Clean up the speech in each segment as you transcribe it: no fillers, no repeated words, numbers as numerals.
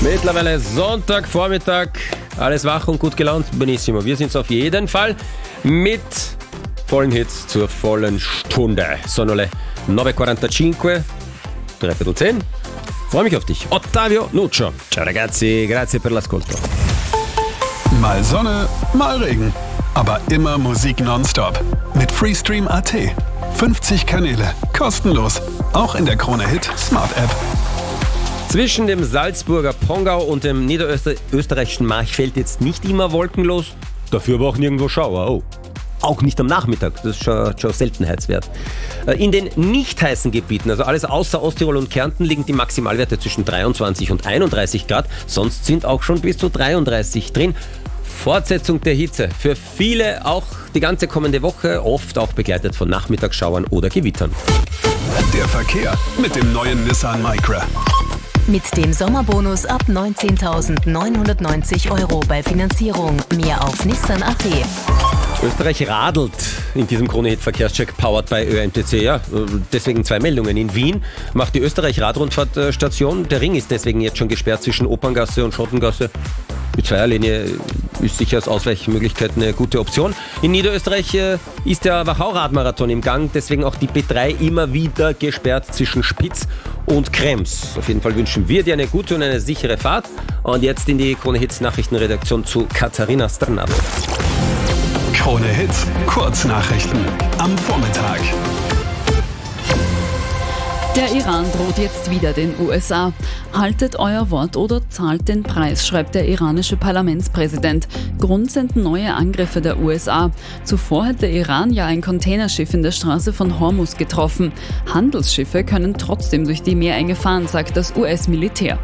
Mittlerweile Sonntagvormittag, alles wach und gut gelaunt, benissimo. Wir sind es auf jeden Fall mit vollen Hits zur vollen Stunde. Sono le 9.45, 9:45. Freue mich auf dich. Ottavio Nuccio. Ciao ragazzi, grazie per l'ascolto. Mal Sonne, mal Regen. Aber immer Musik nonstop. Mit Freestream.at. 50 Kanäle, kostenlos. Auch in der Krone-Hit Smart App. Zwischen dem Salzburger Pongau und dem niederösterreichischen Marchfeld jetzt nicht immer wolkenlos, dafür aber auch nirgendwo Schauer. Oh. Auch nicht am Nachmittag, das ist schon Seltenheitswert. In den nicht heißen Gebieten, also alles außer Osttirol und Kärnten, liegen die Maximalwerte zwischen 23 und 31 Grad. Sonst sind auch schon bis zu 33 drin. Fortsetzung der Hitze. Für viele auch die ganze kommende Woche, oft auch begleitet von Nachmittagsschauern oder Gewittern. Der Verkehr mit dem neuen Nissan Micra. Mit dem Sommerbonus ab 19.990 € bei Finanzierung. Mehr auf Nissan.at. Österreich radelt in diesem Krone-Hit-Verkehrscheck powered by ÖMTC. Ja, deswegen 2 Meldungen. In Wien macht die Österreich-Radrundfahrtstation. Der Ring ist deswegen jetzt schon gesperrt zwischen Operngasse und Schottengasse. Die Zweierlinie ist sicher als Ausweichmöglichkeit eine gute Option. In Niederösterreich ist der Wachau-Radmarathon im Gang, deswegen auch die B3 immer wieder gesperrt zwischen Spitz und Krems. Auf jeden Fall wünschen wir dir eine gute und eine sichere Fahrt. Und jetzt in die Krone-Hits-Nachrichtenredaktion zu Katharina Strnadl. Krone-Hits, Kurznachrichten am Vormittag. Der Iran droht jetzt wieder den USA. Haltet euer Wort oder zahlt den Preis, schreibt der iranische Parlamentspräsident. Grund sind neue Angriffe der USA. Zuvor hat der Iran ja ein Containerschiff in der Straße von Hormuz getroffen. Handelsschiffe können trotzdem durch die Meerenge fahren, sagt das US-Militär.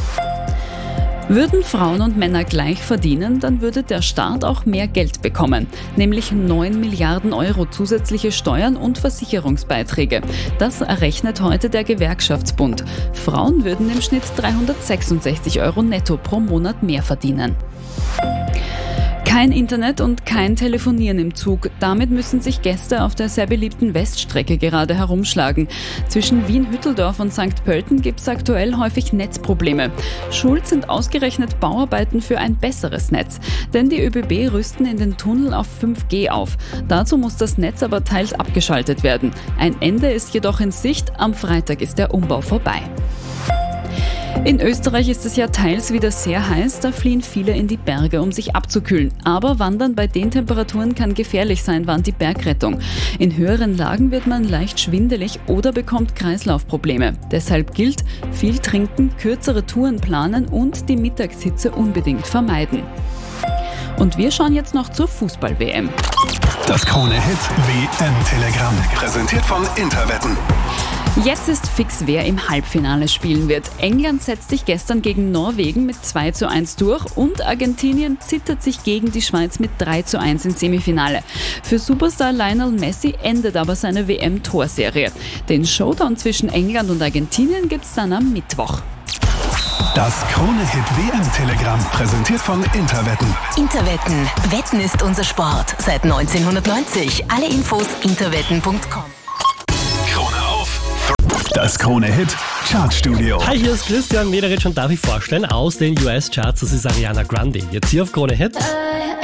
Würden Frauen und Männer gleich verdienen, dann würde der Staat auch mehr Geld bekommen, nämlich 9 Milliarden € zusätzliche Steuern und Versicherungsbeiträge. Das errechnet heute der Gewerkschaftsbund. Frauen würden im Schnitt 366 € netto pro Monat mehr verdienen. Kein Internet und kein Telefonieren im Zug. Damit müssen sich Gäste auf der sehr beliebten Weststrecke gerade herumschlagen. Zwischen Wien-Hütteldorf und St. Pölten gibt es aktuell häufig Netzprobleme. Schuld sind ausgerechnet Bauarbeiten für ein besseres Netz. Denn die ÖBB rüsten in den Tunnel auf 5G auf. Dazu muss das Netz aber teils abgeschaltet werden. Ein Ende ist jedoch in Sicht. Am Freitag ist der Umbau vorbei. In Österreich ist es ja teils wieder sehr heiß, da fliehen viele in die Berge, um sich abzukühlen. Aber Wandern bei den Temperaturen kann gefährlich sein, warnt die Bergrettung. In höheren Lagen wird man leicht schwindelig oder bekommt Kreislaufprobleme. Deshalb gilt, viel trinken, kürzere Touren planen und die Mittagshitze unbedingt vermeiden. Und wir schauen jetzt noch zur Fußball-WM. Das Krone-Hit WM-Telegramm, präsentiert von Interwetten. Jetzt ist fix, wer im Halbfinale spielen wird. England setzt sich gestern gegen Norwegen mit 2:1 durch und Argentinien zittert sich gegen die Schweiz mit 3:1 ins Semifinale. Für Superstar Lionel Messi endet aber seine WM-Torserie. Den Showdown zwischen England und Argentinien gibt's dann am Mittwoch. Das Krone-Hit WM-Telegramm, präsentiert von Interwetten. Interwetten. Wetten ist unser Sport. Seit 1990. Alle Infos interwetten.com. Krone auf. Das Krone-Hit Chartstudio. Hi, hier ist Christian Mederich und darf ich vorstellen aus den US-Charts, das ist Ariana Grande. Jetzt hier auf Krone Hit.